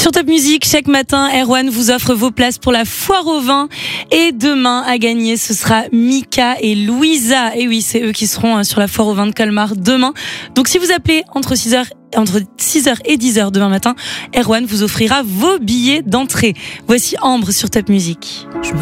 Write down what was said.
Sur Top Music, chaque matin, Erwan vous offre vos places pour la foire au vin. Et demain, à gagner, ce sera Mika et Louisa. Et oui, c'est eux qui seront sur la foire au vin de Colmar demain. Donc si vous appelez entre 6h et 10h demain matin, Erwan vous offrira vos billets d'entrée. Voici Ambre sur Top Music.